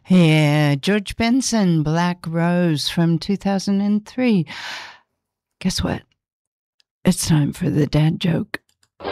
Yeah, George Benson, Black Rose from 2003. Guess what? It's time for the dad joke.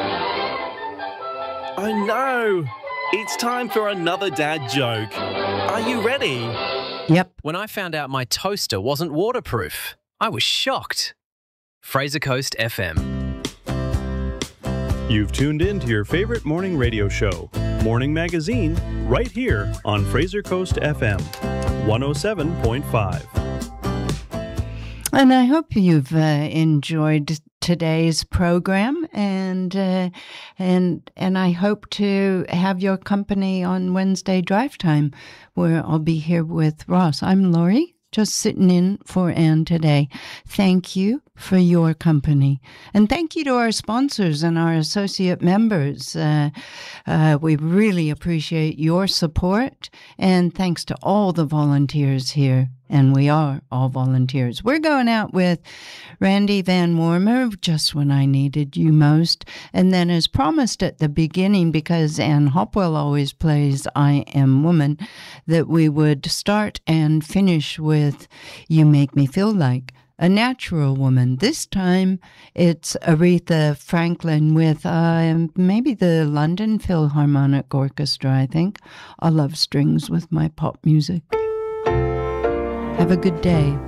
Oh no! It's time for another dad joke. Are you ready? Yep. When I found out my toaster wasn't waterproof, I was shocked. Fraser Coast FM. You've tuned in to your favorite morning radio show, Morning Magazine, right here on Fraser Coast FM, 107.5. And I hope you've enjoyed today's program, and I hope to have your company on Wednesday Drive Time, where I'll be here with Ross. I'm Lori, just sitting in for Ann today. Thank you for your company. And thank you to our sponsors and our associate members. We really appreciate your support. And thanks to all the volunteers here. And we are all volunteers. We're going out with Randy Van Wormer, Just When I Needed You Most. And then, as promised at the beginning, because Ann Hopwell always plays I Am Woman, that we would start and finish with You Make Me Feel Like a Natural Woman. This time, it's Aretha Franklin with maybe the London Philharmonic Orchestra, I think. I love strings with my pop music. Have a good day.